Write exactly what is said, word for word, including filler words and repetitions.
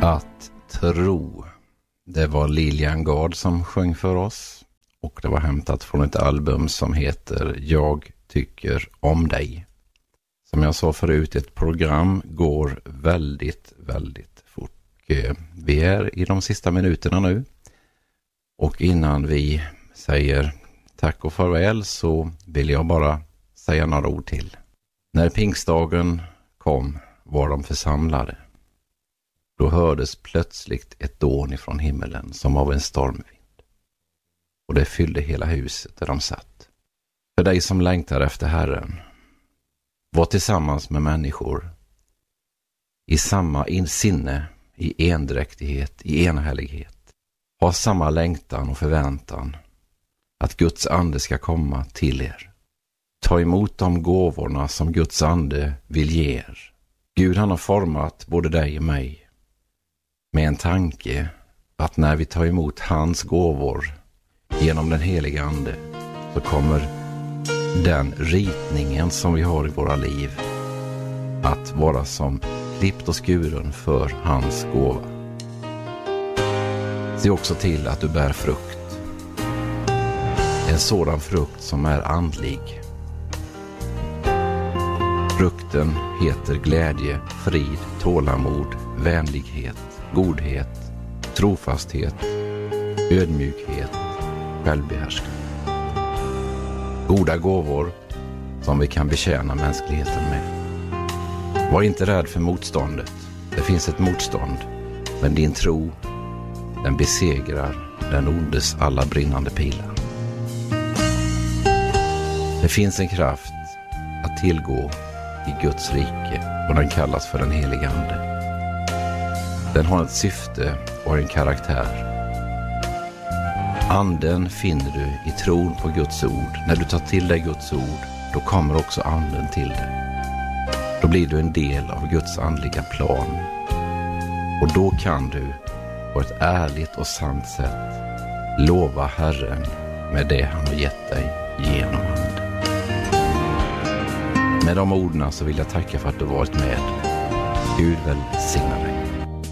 Att tro. Det var Lilian Gard som sjöng för oss. Och det var hämtat från ett album som heter Jag tycker om dig. Som jag sa förut, ett program går väldigt, väldigt fort. Vi är i de sista minuterna nu. Och innan vi säger tack och farväl så vill jag bara säga några ord till. När pingstdagen kom var de församlade. Då hördes plötsligt ett dån ifrån himmelen som av en stormvind. Och det fyllde hela huset där de satt. För dig som längtar efter Herren, var tillsammans med människor i samma sinne, i endräktighet, i enhällighet. Ha samma längtan och förväntan att Guds ande ska komma till er. Ta emot de gåvorna som Guds ande vill ge er. Gud, han har format både dig och mig med en tanke att när vi tar emot hans gåvor genom den heliga ande så kommer den ritningen som vi har i våra liv att vara som klippt och skuren för hans gåva. Se också till att du bär frukt. En sådan frukt som är andlig. Frukten heter glädje, frid, tålamod, vänlighet, godhet, trofasthet, ödmjukhet, självbehärskning. Goda gåvor som vi kan betjäna mänskligheten med. Var inte rädd för motståndet. Det finns ett motstånd, men din tro, den besegrar den ondes alla brinnande pilar. Det finns en kraft att tillgå i Guds rike och den kallas för den heliga ande. Den har ett syfte och en karaktär. Anden finner du i tron på Guds ord. När du tar till dig Guds ord, då kommer också anden till dig. Då blir du en del av Guds andliga plan. Och då kan du på ett ärligt och sant sätt lova Herren med det han har gett dig genom anden. Med de orden så vill jag tacka för att du varit med. Gud välsigna dig.